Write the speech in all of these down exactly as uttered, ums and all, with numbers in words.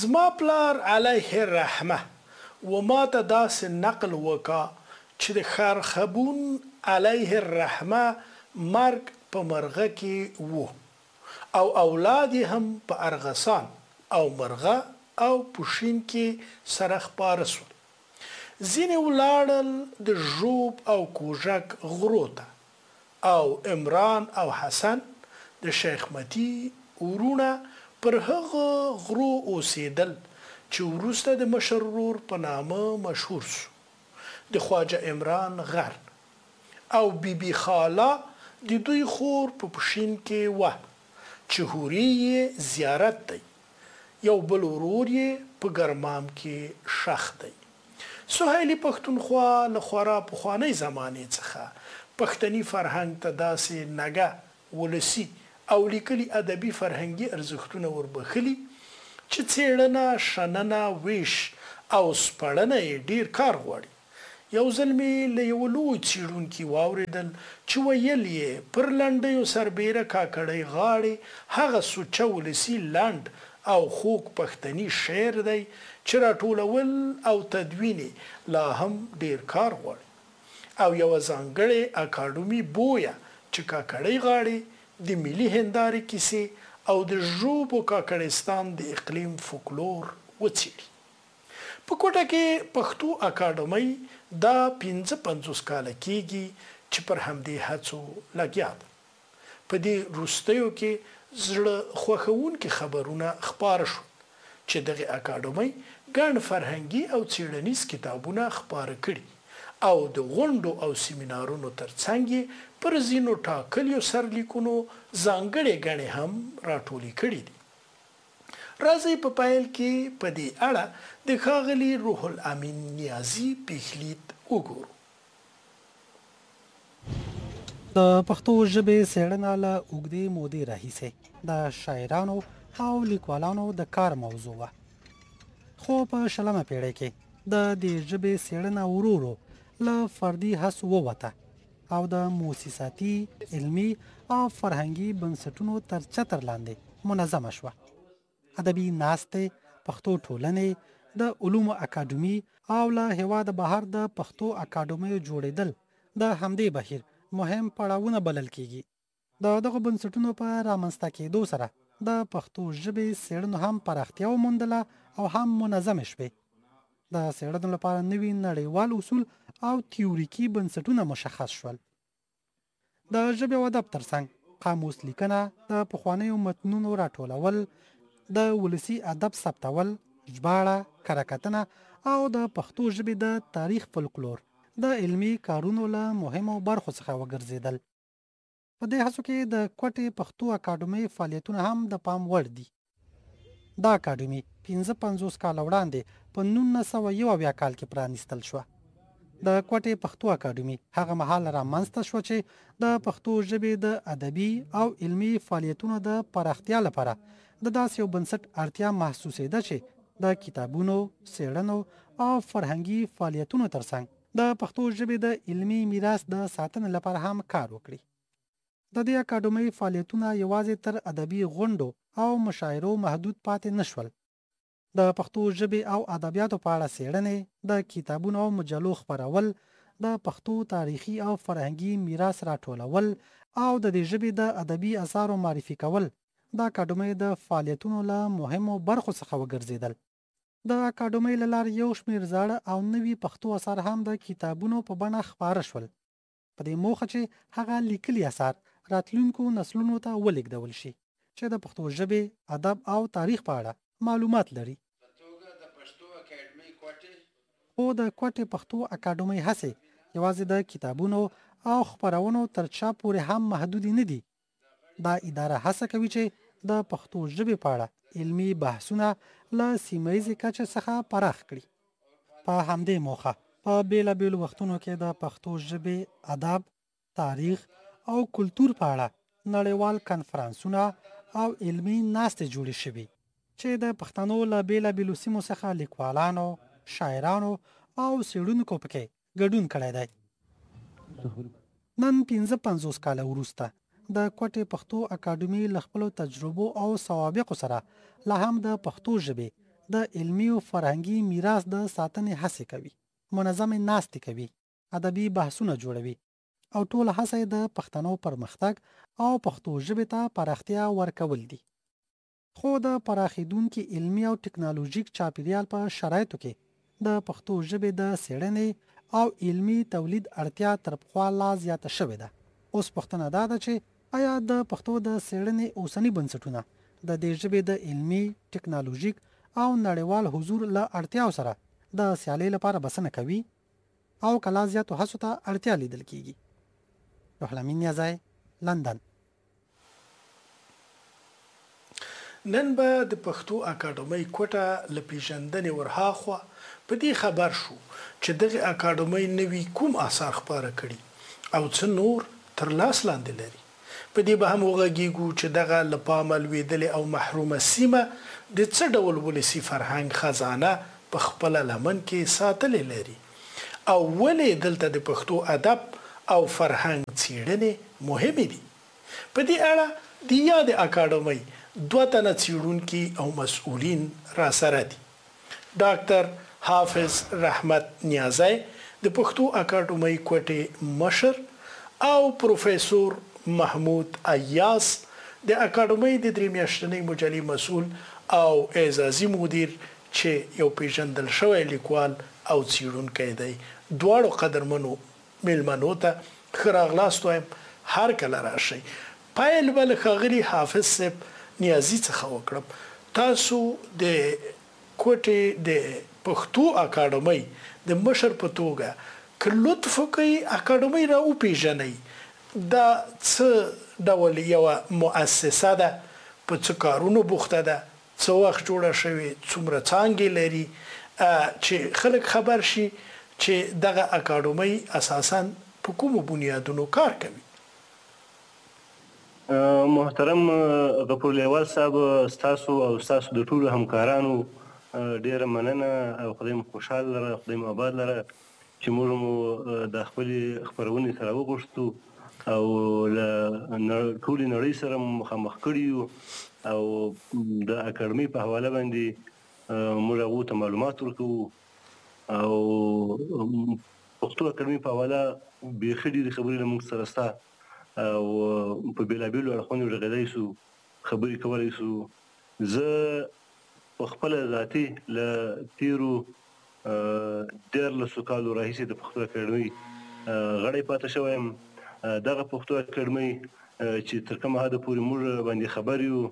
زما پلار علیه الرحمه و ما ته داسې نقل وکا چې د خارخبون علیه الرحمه مرګ په مرغه کې وو او اولاد هم په ارغسان او مرغه او پوشین کې سره خپاره سول. ځینې ولاړل د ژوب او کوژک غرو ته او عمران او حسن د شیخ متی ورونه پر هغه غرو اوسېدل چې وروسته د مشر ورور په نامه مشهور سو. د خواجه عمران غر او بی بی خاله د دوی خور په پوشین کې وه چې هوري یې زیارت دی. یو بل ورور یې په ګرمام کې شخ دی. سهیلي پښتونخوا له خورا پخوانۍ زمانې څخه پښتني فرهنګ ته داسې نګه ولسي او لیکلي ادبي فرهنګي ارزښتونه وربخلي چې څېړنه شننه ویش او سپړنه یې ډیر کار غواړي. یو ځل مې له یوه لوی څېړونکي واورېدل چې ویل یې پر لنډیو سربیره کاکړۍ غاړې هغه سوچه ولسي لنډ او خوږ پښتني شعر دی چې راټولول او تدوین لا هم ډیر کار غواړي او یوه ځانګړې اکاډمي بویه چې کاکړۍ غاړې د ملي هندارې کیسې او د ژوب و کاکړستان د اقلیم فولکلور وڅېړي. په کوټه کې پښتو اکاډمۍ دا پنځه پنځوس کاله کېږي چې پر همدې هڅو لګیا ده. په دې وروستیو کې زړه خوښونکي خبرونه خپاره شول چې دغه اکاډمۍ ګڼ فرهنګي او څېړنیز کتابونه خپاره کړي او د غونډو او سیمینارونو ترڅنګ پر ځینو ټاکلیو سرلیکونو ځانګړې ګڼې هم راټولې کړي دي. راځئ په پیل کې په دې اړه د ښاغلي روح الامین نیازي پیښلیک وګورو. د پښتو ژبې څېړنه له اوږدې مودې راهیسې د شاعرانو او لیکوالانو د کار موضوع وه. خو په شلمه پیړۍ کې د دې ژبې څېړنه ورو ورو له فردي هڅو ووته او د موسساتي، علمي او فرهنګي بنسټونو تر چتر لاندې منظمه شوه. ادبي ناستې، پښتو ټولنې، د علومو اکاډمي او له هېواده بهر د پښتو اکاډمیو جوړېدل د همدې بهیر مهم پړاوونه بلل کېږي. د دغو بنسټونو په رامنځته کېدو سره د پښتو ژبې څېړنو هم پراختیا وموندله او هم منظمې شوې. د څېړنو لپاره نوي نړیوال اصول او تیوریکي بنسټونه مشخص شول. د ژبې او ادب ترڅنګ قاموس لیکنه، د پخوانیو متنونو راټولول، د ولسي ادب ثبتول، ژباړه، کره کتنه او د پښتو ژبې د تاریخ فولکلور د علمي کارونو له مهمو برخو څخه وګرځېدل. په دې هڅو کې د کوټې پښتو اکاډمۍ فعالیتونه هم د پام وړ دي. دا اکاډمي پنځه پنځوس کاله وړاندې په نولس سوه یو اویا کال کې پرانیستل شوه. د کوټې پښتو اکاډمي هغه مهال رامنځته شوه چې د پښتو ژبې د ادبي او علمي فعالیتونو د پراختیا لپاره د داسې یو بنسټ اړتیا محسوسېده چې د کتابونو، څېړنو او فرهنګي فعالیتونو ترڅنګ د پښتو ژبې د علمي میراث د ساتنې لپاره هم کار وکړي. د دې اکاډمۍ فعالیتونه یوازې تر ادبي غونډو او مشاعرو محدود پاتې نه شول. د پښتو ژبې او ادبیاتو په اړه څېړنې، د کتابونو او مجلو خپرول، د پښتو تاریخي او فرهنګي میراث راټولول او د دې ژبې د ادبي اثارو معرفي کول د اکاډمۍ د فعالیتونو له مهمو برخو څخه وګرځېدل. د اکاډمۍ له لارې یو شمېر زاړه او نوي پښتو اثار هم د کتابونو په بڼه خپاره شول، په دې موخه چې هغه لیکلي اثار راتلونکو نسلونو ته ولېږدول شي چې د پښتو ژبې، ادب او تاریخ په اړه معلومات لري. خو د کوټې پښتو اکاډمۍ هڅې یوازې د کتابونو او خپرونو تر چاپ پورې هم محدودې نه دي. دا اداره هڅه کوي چې د پښتو ژبې په اړه علمي بحثونه له سیمه ییزې کچې څخه پراخ کړي. په همدې موخه په بېلابېلو وختونو کې د پښتو ژبې، ادب، تاریخ او کلتور په اړه نړیوال کنفرانسونه او علمي ناستې جوړې شوي چې د پښتنو له بېلابېلو سیمو څخه لیکوالانو، شاعرانو او څېړونکو پکې ګډون کړی دی. نن پنځه پنځوس کاله وروسته د کوټې پښتو اکاډمي له خپلو تجربو او سوابقو سره لا هم د پښتو ژبې د علمي او فرهنګي میراث د ساتنې هڅې کوي، منظمې ناستې کوي، ادبي بحثونه جوړوي او ټول هڅه د پښتنو پرمختګ او پښتو ژبې ته پراختیا ورکول دي. خو د پراخیدونکي علمي او ټکنالوژیک چاپیریال په شرایطو کې د پښتو ژبې د څېړنې او علمي تولید اړتیا تر پخوا لا زیاته شوې ده. اوس پوښتنه دا ده چې آیا د پښتو د څېړنې اوسني بنسټونه د دې ژبې د علمي، ټکنالوژیک او نړیوال حضور له اړتیاو سره د سیالۍ لپاره بسنه کوي او کلا زیاتو هڅو ته اړتیا لیدل کیږي؟ روح الامین نیازی، لندن. نن به د پښتو اکاډمۍ کوټه له پیژندنې ورهاخوا په دې خبر شو چې دغه اکاډمۍ نوي کوم آثار خپاره کړي او څه نور تر لاس لاندې لري. په دې به هم وغږیږو چې دغه له پامه لوېدلې او محرومه سیمه د څه ډول ولسي فرهنګ خزانه په خپله لمن کې ساتلې لري او ولې دلته د پښتو ادب او فرهنګ څېړنې مهمې دي. په دې اړه د یاد اکاډمۍ دوه تنه څېړونکي او مسؤلین را سره دي. ډاکټر حافظ رحمت نیازی د پښتو اکاډمۍ کوټې مشر او پروفیسور محمود ایاس د اکاډمۍ د درې میاشتنۍ مجلې مسؤل او اعزازي مدیر چې یو پیژندل شوی لیکوال او څېړونکی دی. دواړو قدرمنو میلمنو ته ښه راغلاست وایم، هر کله راشئ. پیل به له ښاغلي حافظ صاحب نیازي څخه وکړم. تاسو د کوټې د پښتو اکاډمۍ د مشر په توګه که لطف وکئ اکاډمۍ را وپېژنئ، دا څه ډول یوه مؤسسه ده، په څه کارونو بوخته ده، څه وخت جوړه شوې، څومره څانګې لري، چې خلک خبر شي چې دغه اکاډمۍ اساساً په کومو بنیادونو کار کوي. محترم غفور لیوال صاحب، ستاسو او ستاسو د ټولو همکارانو ډیره مننه او خدای مو خوشحاله لره، خدای مو آباد لره چې موږ مو د خپلې خپرونې سره وغوښتو او له ټولې نړۍ سره مو مخامخ کړي یو او د اکاډمۍ په حواله باندې موږ هغو ته معلومات ورکوو او پښتو اکاډمۍ په حواله بیخي ډېرې خبرې له موږ سره شته او په بېلابېلو اړخونو غږېدی شو، خبرې کولی شو. زه په خپله ذاتي له تېرو دیارلسو کالو راهیسې د پښتو اکاډمۍ غړی پاتې شوی یم. دغه پښتو اکاډمۍ چې تر کومه حده پورې موږ باندې خبر یو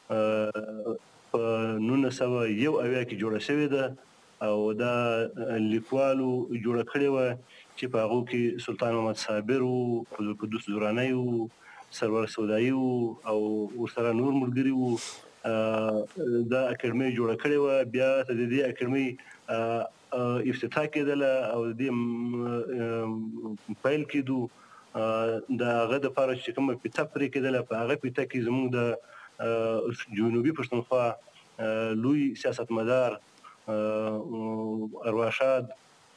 په نولس سوه یو اویا کې جوړه شوې ده او دا لیکوالو جوړه کړې وه چې په هغو کې سلطان محمد صابر و، قدوس زورانی و، سرور سودایي و او ورسره نور ملګري و. دا اکاډمۍ جوړه کړې وه. بیا ته د دې اکاډمۍ افتتاح کېدله او د دې پیل کېدو د هغه دپاره چې کومه پیته پرې کېدله، په هغه پیته کې زموږ د جنوبي پښتونخوا لوی سیاستمدار ارواښاد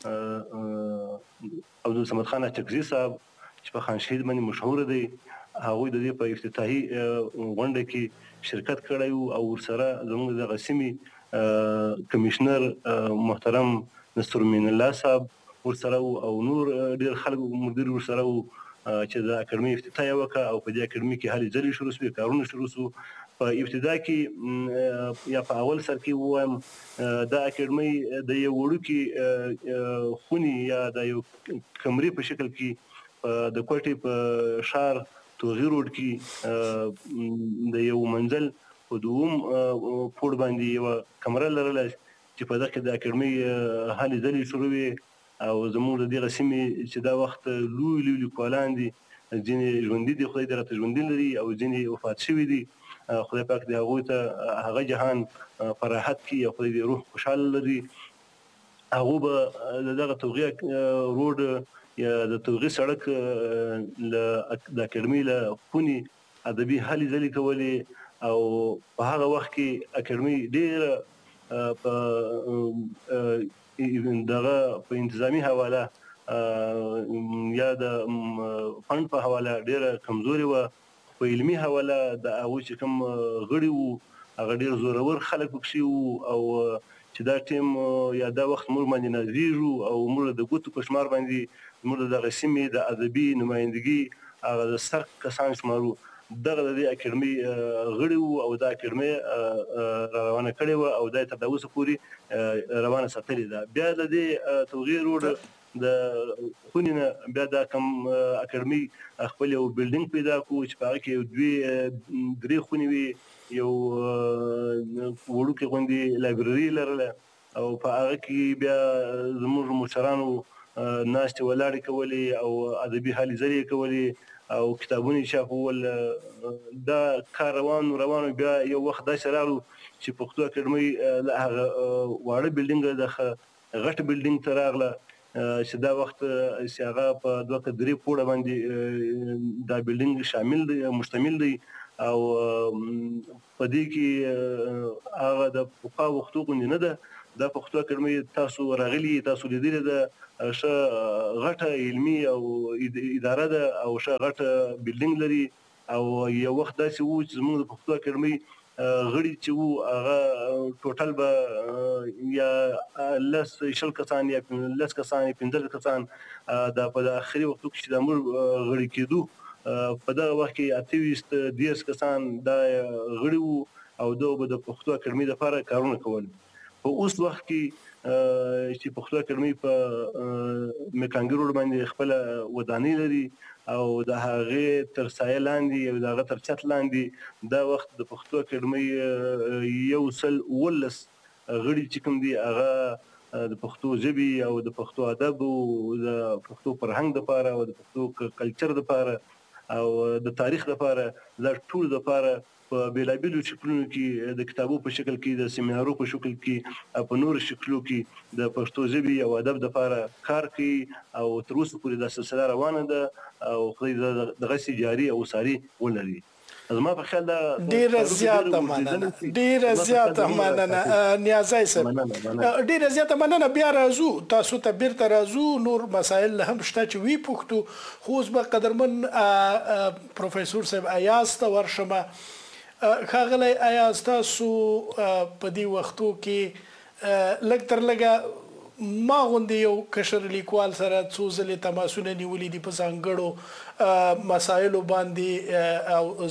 عبدالصمد خان اچکزي صاحب چې په خان شهید باندې مشهوره دی، هغوی د دې په افتتاحي غونډه کې شرکت کړی و او ورسره زموږ دغه سیمې کمیشنر محترم نصرالمین الله صاحب ورسره و او نور ډېر خلک ملګري ورسره و چې د اکاډمۍ افتتاح یې وکړه او په دې اکاډمۍ کې هلې ځلې شروع شوې، کارونه شروع شو. په ابتدا کې یا په اول سر کې ووایم دا اکاډمۍ د یو وړوکي خونې یا د یو کمرې په شکل کې د کوټې په ښار توغي روډ کې د یو منزل په دوم پوړ باندې یوه کمره لرله چې په دغه کې د اکاډمۍ هلې ځلې شروع وې او زموږ د دغه سیمې چې دا وخت لوی لوی لیکوالان دي، ځینې ژوندي دي، خدای دې راته ژوندي لري، او ځینې وفات شوي دي، خدای پاک دې هغوی ته هغه جهان په راحت کړي او خدای دې روح خوشحاله لري. هغو به د دغه توغي روډ یا د توغي سړک د اکاډمۍ له خونې ادبي هلې ځلې کولې او په هغه وخت کې اکاډمۍ ډېره په دغه په انتظامي حواله یا د فنډ په حواله ډېره کمزورې وه. په علمي حواله د هغوی چې کوم غړي وو هغه ډېر زورور خلک پکښې وو او چې دا ټیم یا دا وخت موږ باندې نازېږو او موږ د ګوتو په شمار باندې موږ د دغه سیمې د ادبي نمایندګي هغه د سر کسان شمارو دغه د دې اکیډمي غړي وو او دا اکیډمي را روانه کړې وه او دا یې تر اوسه پورې روانه ساتلې ده. بیا د دې توغیر روډ د خونې نه بیا دا کوم اکیډمي خپل یو بلډینګ پیدا کړو چې په هغه کې دوې درې خونې وي، یو وړوکې غوندې لایبرري لرله او په هغه کې بیا زموږ مشرانو ناستې ولاړې کولې او ادبي هلې ځلې کولې او کتابونه یې چاپول. دا کار روان روان بیا یو وخت داسې راغلو چې پښتو اکیډمي له هغه واړه بلډینګ د غټ بلډینګ ته راغله چې دا وخت چې هغه په دوه که درې پوړه باندې دا بلډینګ شامل دی مشتمل دی او په دې کې هغه د پخوا وختو غوندې نه ده. دا پښتو اکیډمي تاسو راغلي تاسو لیدلې ده ښه غټه علمي او اداره ده او ښه غټه بلډینګ لري او یو وخت داسې وو چې زموږ د پښتو اکیډمي غړي چې وو هغه ټوټل به یا لس شل کسان یا لس کسان یا پنځلس کسان دا په آخري وختو کې چې دا موږ غړي کېدو په دغه وخت کې اته ویشت دېرش کسان دا غړي وو او دوی به د پښتو اکیډمي لپاره کارونه کول. په اوس وخت کې چې پښتو اکیډمي په میکانګي روډ باندې خپل ودانۍ لري او د هغې تر سایه لاندې او د هغه تر چت لاندې دا وخت د پښتو اکیډمي یو سل اوولس غړي چې کوم دي هغه د پښتو ژبې او د پښتو ادب او د پښتو فرهنګ دپاره او د پښتو کلچر دپاره او د تاریخ دپاره دا ټول دپاره په بیلابیلو شکلونو کې د کتابو په شکل کې د سیمینارو په شکل کې په نور شکلو کې د پښتو ژبې او ادب لپاره کار کوي او تر اوسه پورې دا سلسله روانه ده او خدای دغسې جاري او ساري ولري. زما په خیال دا ډیره زیاته مننه ډیره زیاته مننه نیازی صاحب ډیره زیاته مننه. بیا راځو تاسو ته بیرته راځو نور مسایل هم شته چې وی پوښتو خو اوس به قدرمن پروفیسور صاحب ایاز ته ورشمه. ښاغلی ایاز تاسو په دې وختو کې لږ تر لږه ما غوندې یو کشر لیکوال سره څو ځلې تماسونه نیولي دي په ځانګړو مسایلو باندې او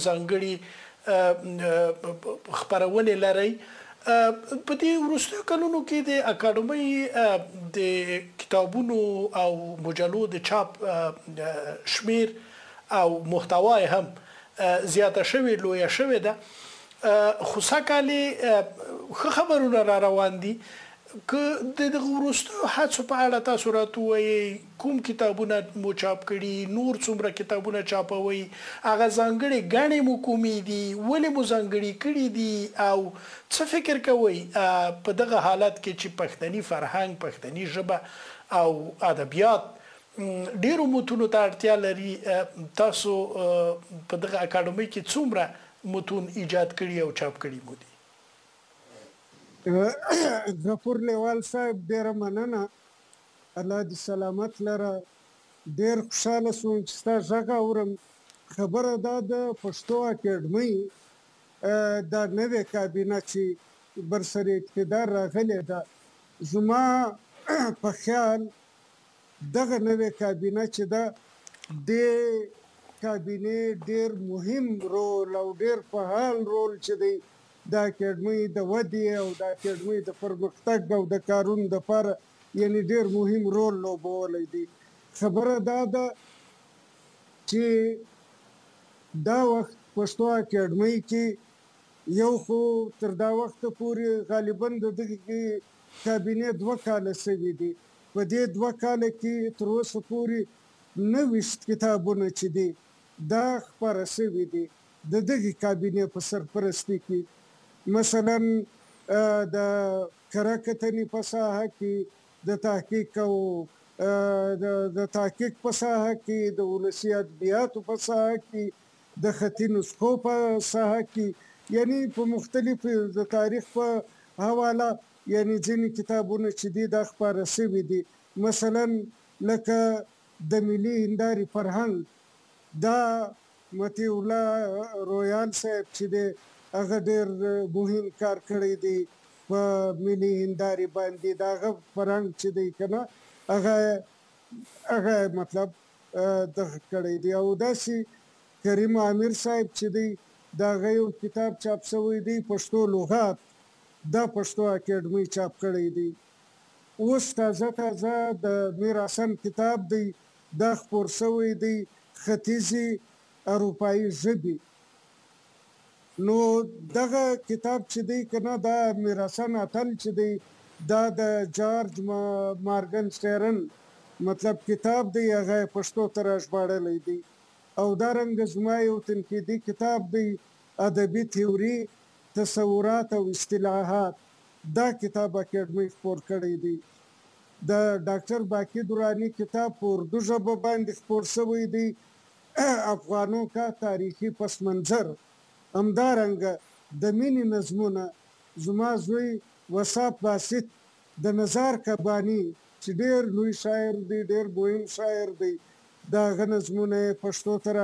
ځانګړي خپرونې لرئ. په دې وروستیو کلونو کې د اکاډمۍ د کتابونو او مجلو د چاپ شمیر او محتوای هم زیاته شوې لویه شوې ده خو سږکالي ښه خبرونه را روان دي که د دغه وروستیو هڅو په اړه تاسو راته ووایئ کوم کتابونه مو چاپ کړي نور څومره کتابونه چاپوئ هغه ځانګړې ګڼې مو کومې دي ولې مو ځانګړي کړي دي او څه فکر کوئ په دغه حالت کې چې پښتني فرهنګ پښتني ژبه او ادبیات ډیرو متونو ته اړتیا لري تاسو په دغه اکاډمۍ کې څومره متون ایجاد کړي او چاپ کړي مو دي؟ غفور لیوال صاحب ډیره مننه الله دې سلامت لره. ډیر خوشحاله شوم چې ستا غږ اورم. خبره دا د پښتو اکاډمۍ دا نوې کابینه چې برسر اقتدار راغلې ده زما په خیال دغه نوې کابینه چې ده د کابینې ډیر مهم رول او ډیر فعال رول چې دی د اکاډمۍ د ودې او د اکاډمۍ د پرمختګ او د کارونو دپاره یعنې ډیر مهم رول لوبولی دی. خبره دا ده چې دا وخت پښتو اکاډمۍ کې یو خو تر دا وخته پورې غالبا د دغې کابینې دوه کاله سوي دي. په دې دوه کاله کې تر اوسه پورې نهه ویشت کتابونه چې دي دا خپاره سوي دي د دغې کابینې په سرپرستي کې. مثلا د کره کتنې په ساحه کې د تحقیق او د تحقیق په ساحه کې د ولسي ادبیاتو په ساحه کې د خطي نسخو په ساحه کې یعنی په مختلفو د تاریخ په حواله یعنی ځینې کتابونه چې دي دا خپاره سوي دي. مثلا لکه د ملي هندارې فرهنګ دا مطیع الله رویال صاحب چې دی هغه ډېر مهم کار کړی دی په ملي هندارې باندې. د هغه فرهنګ چې دی که نه هغه هغه مطلب دغه کړی دی. او داسې کریم عامر صاحب چې دی د هغه یو کتاب چاپ شوی دی پښتو لغات، دا پښتو اکیډمۍ چاپ کړی دی. اوس تازه تازه د میر حسن کتاب دی، دا خپور شوی دی ختیځې اروپایي ژبې. نو دغه کتاب چې دی که نه دا میر حسن اتل چې دی دا د جارج مارګن سټیرن مطلب کتاب دی، هغه پښتو ته راژباړلی دی. او دارنګه زما یو تنقیدي کتاب دی ادبي تیوري تصورات او اصطلاحات، دا کتاب اکیډمۍ خپور کړی دی. د ډاکټر باقي دراني کتاب په اردو ژبه باندې خپور شوی دی افغانو کا تاریخي پس منظر. همدارنګه د مینې نظمونه زما زوی وصاف باسط د نزار کباني چې ډېر لوی شاعر دی، ډېر مهم شاعر دی، د هغه نظمونه یې پښتو ته